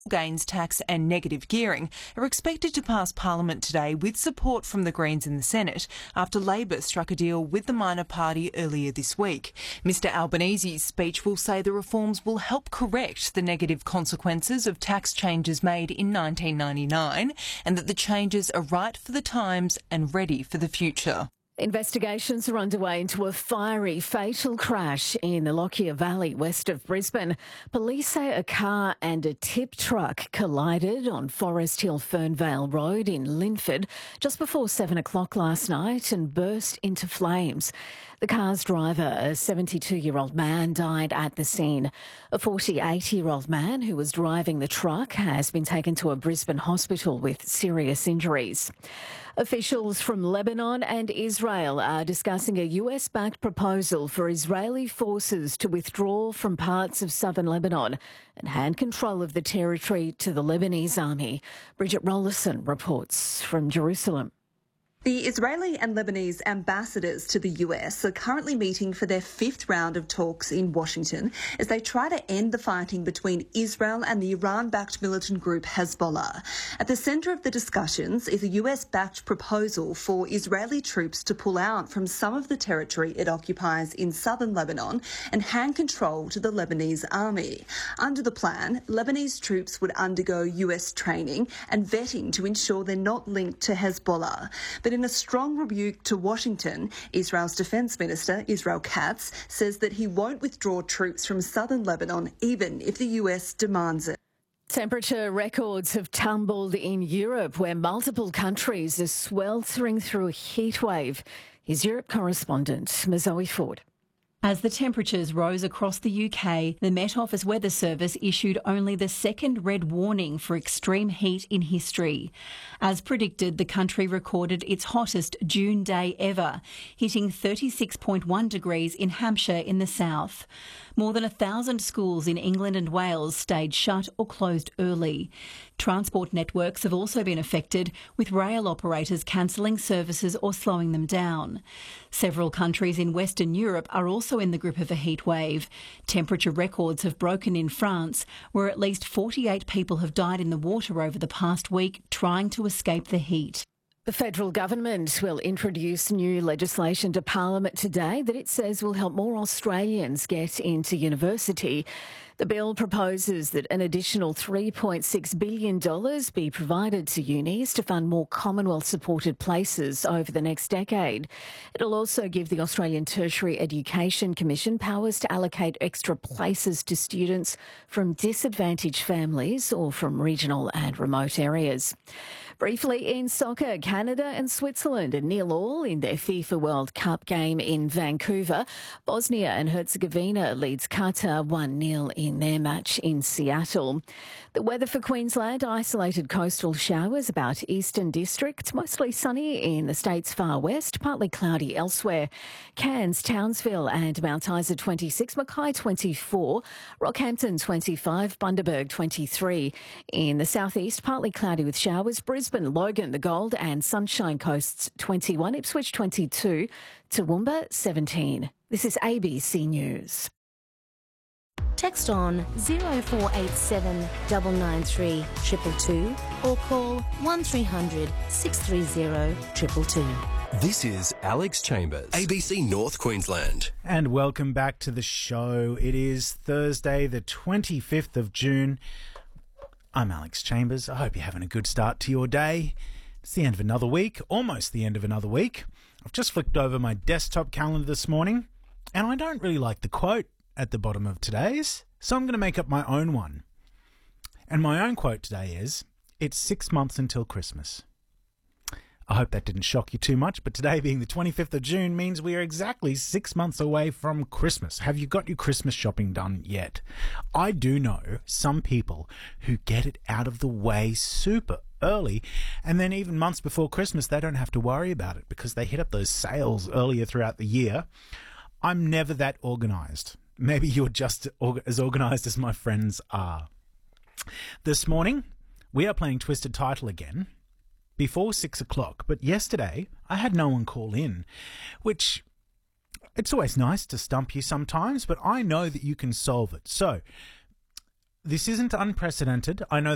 gains tax and negative gearing are expected to pass Parliament today with support from the Greens in the Senate after Labor struck a deal with the minor party earlier this week. Mr Albanese's speech will say the reforms will help correct the negative consequences of tax changes made in 1999 and that the changes are right for the times and ready for the future. Investigations are underway into a fiery, fatal crash in the Lockyer Valley, west of Brisbane. Police say a car and a tip truck collided on Forest Hill Fernvale Road in Linford just before 7 o'clock last night and burst into flames. The car's driver, a 72-year-old man, died at the scene. A 48-year-old man who was driving the truck has been taken to a Brisbane hospital with serious injuries. Officials from Lebanon and Israel are discussing a US-backed proposal for Israeli forces to withdraw from parts of southern Lebanon and hand control of the territory to the Lebanese army. Bridget Rollerson reports from Jerusalem. The Israeli and Lebanese ambassadors to the US are currently meeting for their fifth round of talks in Washington as they try to end the fighting between Israel and the Iran-backed militant group Hezbollah. At the centre of the discussions is a US-backed proposal for Israeli troops to pull out from some of the territory it occupies in southern Lebanon and hand control to the Lebanese army. Under the plan, Lebanese troops would undergo US training and vetting to ensure they're not linked to Hezbollah. But in a strong rebuke to Washington, Israel's Defence Minister, Israel Katz, says that he won't withdraw troops from southern Lebanon even if the US demands it. Temperature records have tumbled in Europe, where multiple countries are sweltering through a heatwave. Here's Europe correspondent Mazoe Ford. As the temperatures rose across the UK, the Met Office Weather Service issued only the second red warning for extreme heat in history. As predicted, the country recorded its hottest June day ever, hitting 36.1 degrees in Hampshire in the south. More than 1,000 schools in England and Wales stayed shut or closed early. Transport networks have also been affected, with rail operators cancelling services or slowing them down. Several countries in Western Europe are also in the grip of a heat wave. Temperature records have broken in France, where at least 48 people have died in the water over the past week trying to escape the heat. The federal government will introduce new legislation to Parliament today that it says will help more Australians get into university. The bill proposes that an additional $3.6 billion be provided to unis to fund more Commonwealth-supported places over the next decade. It'll also give the Australian Tertiary Education Commission powers to allocate extra places to students from disadvantaged families or from regional and remote areas. Briefly in soccer, Canada and Switzerland are 0-0 in their FIFA World Cup game in Vancouver. Bosnia and Herzegovina leads Qatar 1-0 in their match in Seattle. The weather for Queensland: isolated coastal showers about eastern districts, mostly sunny in the state's far west, partly cloudy elsewhere. Cairns, Townsville and Mount Isa 26, Mackay 24, Rockhampton 25, Bundaberg 23. In the southeast, partly cloudy with showers. Brisbane, Logan, the Gold and Sunshine Coasts 21, Ipswich 22, Toowoomba 17. This is ABC News. Text on 0487 993 222 or call 1300 630 222. This is Alex Chambers, ABC North Queensland. And welcome back to the show. It is Thursday, the 25th of June. I'm Alex Chambers. I hope you're having a good start to your day. It's the end of another week, almost the end of another week. I've just flicked over my desktop calendar this morning, and I don't really like the quote at the bottom of today's, so I'm going to make up my own one. And my own quote today is, "It's 6 months until Christmas." I hope that didn't shock you too much, but today being the 25th of June means we are exactly 6 months away from Christmas. Have you got your Christmas shopping done yet? I do know some people who get it out of the way super early, and then even months before Christmas they don't have to worry about it because they hit up those sales earlier throughout the year. I'm never that organised. Maybe you're just as organised as my friends are. This morning, we are playing Twisted Title again before 6 o'clock. But yesterday, I had no one call in, which it's always nice to stump you sometimes, but I know that you can solve it. So, this isn't unprecedented. I know